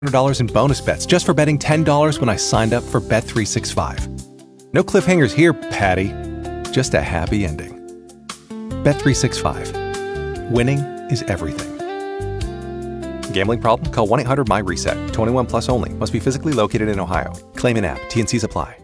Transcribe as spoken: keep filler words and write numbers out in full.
one hundred dollars in bonus bets just for betting ten dollars when I signed up for Bet three sixty-five. No cliffhangers here, Patty. Just a happy ending. Bet three sixty-five. Winning is everything. Gambling problem? Call one eight hundred M Y RESET. twenty-one plus only. Must be physically located in Ohio. Claim in app. T N Cs apply.